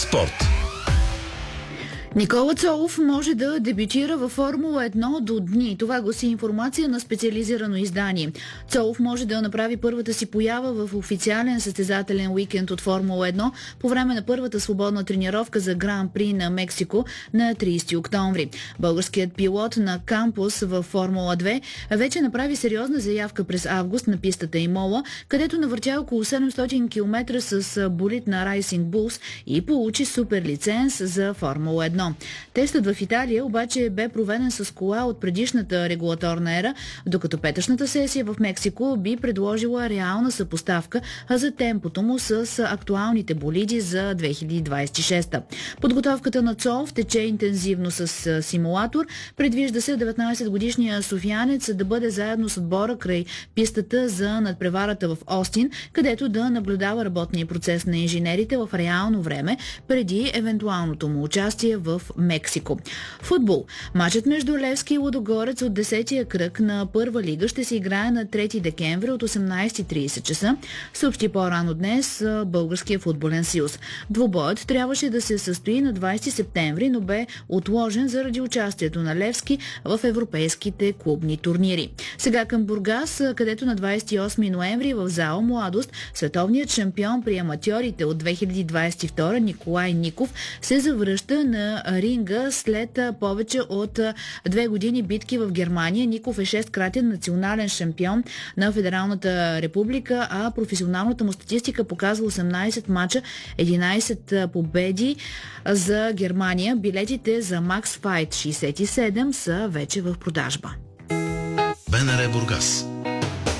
Спорт. Никола Цолов може да дебютира във Формула 1 до дни. Това гласи информация на специализирано издание. Цолов може да направи първата си поява в официален състезателен уикенд от Формула 1 по време на първата свободна тренировка за Гран-при на Мексико на 30 октомври. Българският пилот на кампус в Формула 2 вече направи сериозна заявка през август на пистата Имола, където навъртя около 700 км с болид на Racing Bulls и получи супер лиценз за Формула 1. Тестът в Италия обаче бе проведен с кола от предишната регулаторна ера, докато петъчната сесия в Мексико би предложила реална съпоставка за темпото му с актуалните болиди за 2026. Подготовката на Цолов тече интензивно с симулатор. Предвижда се 19-годишния софиянец да бъде заедно с отбора край пистата за надпреварата в Остин, където да наблюдава работния процес на инженерите в реално време преди евентуалното му участие в Мексико. Футбол. Матчът между Левски и Лудогорец от 10-тия кръг на първа лига ще се играе на 3 декември от 18:30 часа, съобщи по-рано днес Българския футболен съюз. Двубоят трябваше да се състои на 20 септември, но бе отложен заради участието на Левски в европейските клубни турнири. Сега към Бургас, където на 28 ноември в зала Младост световният шампион при аматьорите от 2022 Николай Ников се завръща на ринга след повече от 2 години битки в Германия. Ников е 6-кратен национален шампион на Федералната република, а професионалната му статистика показва 18 мача, 11 победи за Германия. Билетите за Max Fight 67 са вече в продажба. БНР Бургас.